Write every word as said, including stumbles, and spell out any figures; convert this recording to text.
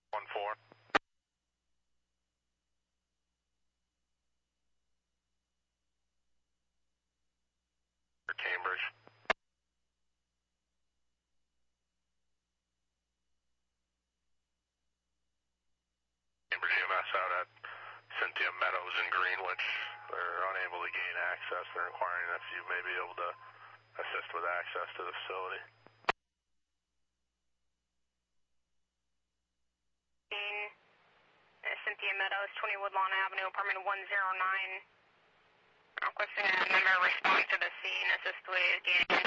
one four. Cambridge. Cambridge E M S out at Cynthia Meadows in Greenwich. They're unable to gain access. They're inquiring if you may be able to assist with access to the facility. Cynthia Meadows, twenty Woodlawn Avenue, apartment one oh nine. Requesting a member respond to the scene, assist with gaining